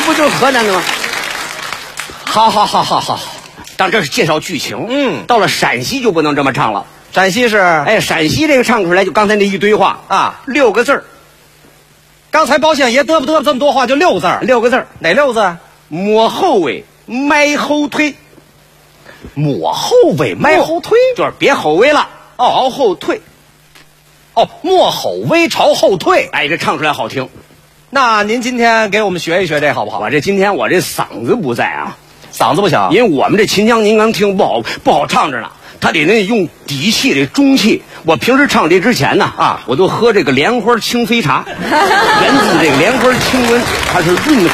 不就是河南的吗？好，当这是介绍剧情。到了陕西就不能这么唱了。 陕西是陕西这个唱出来就刚才那一堆话啊 ，6个字儿。 刚才包相爷嘚不这么多话就6字儿 ，6个字儿， 哪6字？ 抹后尾，迈后退。 抹后尾，迈后退， 就是别后尾了，朝后退。 莫吼微朝后退。 这唱出来好听。 那您今天给我们学一学这好不好？ 今天我这嗓子不在啊， 嗓子不行， 因为我们这秦腔您刚听不好唱着呢，他得那用底气这中气。我平时唱这之前呢我都喝这个莲花清飞茶，源自这个莲花清瘟，它是润